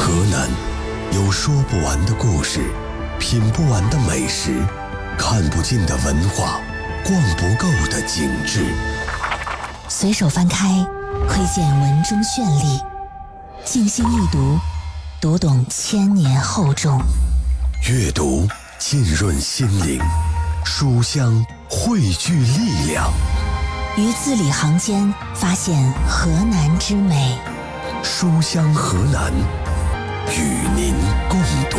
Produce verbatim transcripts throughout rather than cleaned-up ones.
河南有说不完的故事，品不完的美食，看不尽的文化，逛不够的景致。 随手翻开，窥见文中绚丽；静心阅读，读懂千年厚重。 阅读浸润心灵，书香汇聚力量。 于字里行间发现河南之美。 书香河南，与您共读。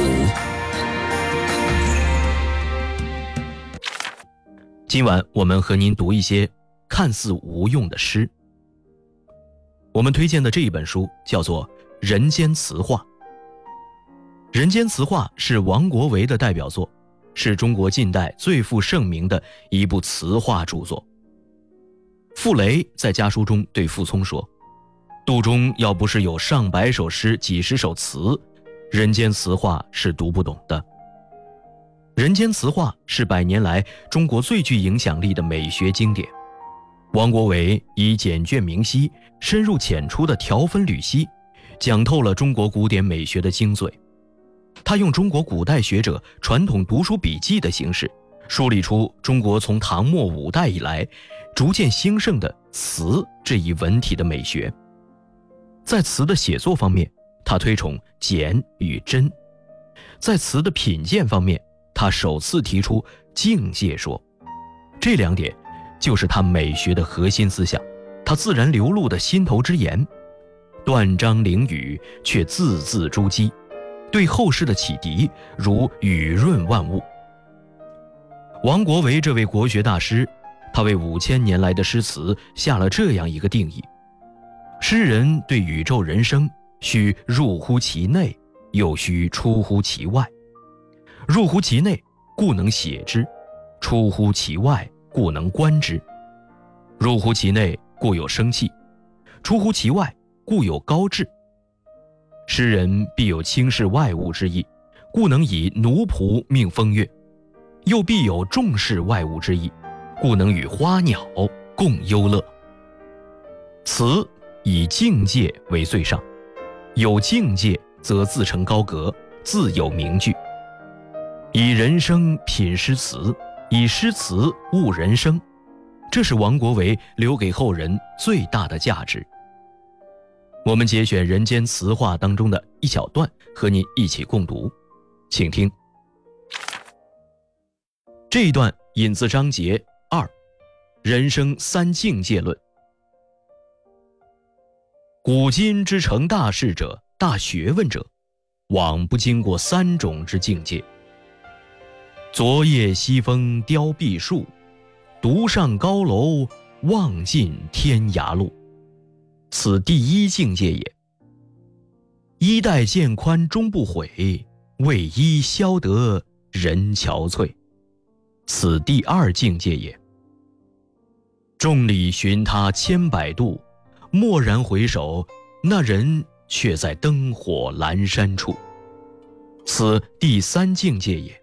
今晚我们和您读一些看似无用的诗。我们推荐的这一本书叫做《人间词话》。《人间词话》是王国维的代表作，是中国近代最负盛名的一部词话著作。傅雷在家书中对傅聪说，肚中要不是有上百首诗几十首词，人间词话是读不懂的。人间词话是百年来中国最具影响力的美学经典。王国维以简隽明晰、深入浅出的条分缕析，讲透了中国古典美学的精髓。他用中国古代学者传统读书笔记的形式，梳理出中国从唐末五代以来逐渐兴盛的词这一文体的美学。在词的写作方面，他推崇简与真；在词的品鉴方面，他首次提出境界说。这两点就是他美学的核心思想，他自然流露的心头之言，断章凌语却字字珠玑，对后世的启迪如雨润万物。王国维这位国学大师，他为五千年来的诗词下了这样一个定义：诗人对宇宙人生，须入乎其内，又须出乎其外。入乎其内，故能写之；出乎其外，故能观之。入乎其内，故有生气；出乎其外，故有高致。诗人必有轻视外物之意，故能以奴仆命风月；又必有重视外物之意，故能与花鸟共忧乐。词以境界为最上，有境界则自成高阁，自有名句。以人生品诗词，以诗词悟人生，这是王国维留给后人最大的价值。我们节选《人间词话》当中的一小段，和您一起共读，请听。这一段引自章节二，人生三境界论。古今之成大事者、大学问者，往不经过三种之境界。昨夜西风凋碧树，独上高楼，望尽天涯路。此第一境界也。衣带渐宽终不悔，为伊消得人憔悴。此第二境界也。众里寻他千百度，蓦然回首，那人却在灯火阑珊处。此第三境界也。